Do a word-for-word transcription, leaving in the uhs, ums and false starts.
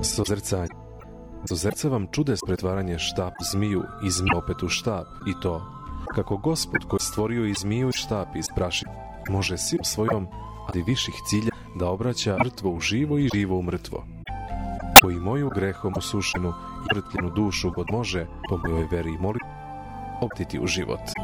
Sozercanje. Sozercavam čudes pretvaranje štap zmiju i zmiju opet u štap, i to kako Gospod koji stvorio i zmiju i štap iz prašine može silom svojom radi viših cilja da obraća mrtvo u živo i živo u mrtvo, koji moju grehom osušenu i mrtvljenu dušu God može po mojoj veri i molitvi obratiti u život.